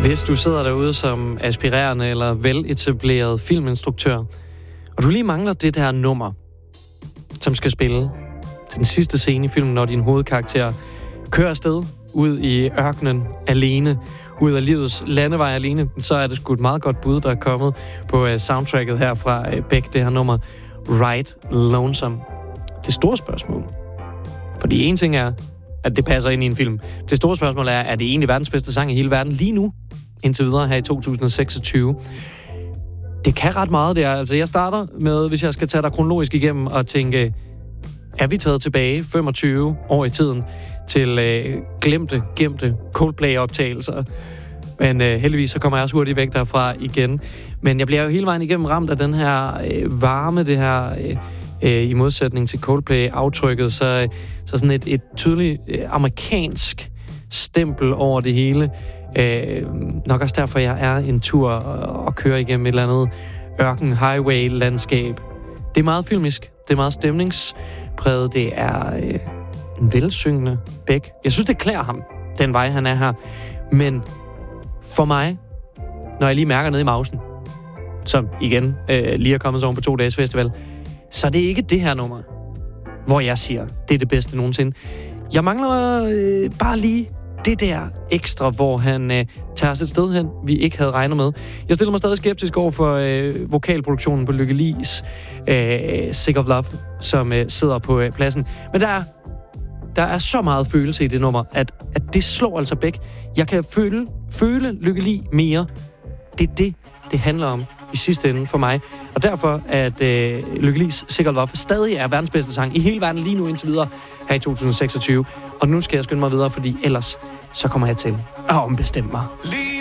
Hvis du sidder derude som aspirerende eller veletableret filminstruktør, og du lige mangler det der nummer, som skal spille til den sidste scene i filmen, når din hovedkarakter kører afsted ud i ørkenen alene, ud af livets landevej alene, så er det sgu et meget godt bud, der er kommet på soundtracket her fra Beck, det her nummer Ride Lonesome. Det store spørgsmål, fordi en ting er, at det passer ind i en film. Det store spørgsmål er det egentlig verdens bedste sang i hele verden lige nu, indtil videre her i 2026? Det kan ret meget, det er. Altså, jeg starter med, hvis jeg skal tage dig kronologisk igennem og tænke, er vi taget tilbage 25 år i tiden til gemte Coldplay-optagelser? Men heldigvis så kommer jeg også hurtigt væk derfra igen. Men jeg bliver jo hele vejen igennem ramt af den her varme, det her i modsætning til Coldplay-aftrykket, så sådan et tydeligt amerikansk stempel over det hele. Nok også derfor, jeg er en tur og kører igennem et eller andet ørken-highway-landskab. Det er meget filmisk, det er meget stemningspræget, det er en velsyngende Beck. Jeg synes, det klæder ham, den vej, han er her. Men for mig, når jeg lige mærker nede i mausen, som igen lige er kommet så på 2 dages festival, så er det ikke det her nummer, hvor jeg siger, det er det bedste nogensinde. Jeg mangler bare lige det der ekstra, hvor han tager os et sted hen, vi ikke havde regnet med. Jeg stiller mig stadig skeptisk over for vokalproduktionen på Lykke Li's Sick of Love, som sidder på pladsen. Men der er så meget følelse i det nummer, at det slår altså Beck. Jeg kan føle Lykke Li mere. Det er det handler om i sidste ende for mig. Og derfor, at Lykke Li's Sick of Love stadig er verdens bedste sang i hele verden lige nu indtil videre her i 2026. Og nu skal jeg skynde mig videre, fordi ellers så kommer jeg til at ombestemme mig.